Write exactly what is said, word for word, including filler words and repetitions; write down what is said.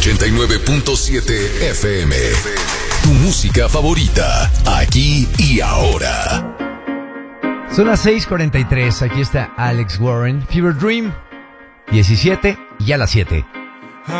ochenta y nueve punto siete F M. Tu música favorita, aquí y ahora. Son las seis cuarenta y tres, aquí está Alex Warren, Fever Dream, diecisiete y a las siete.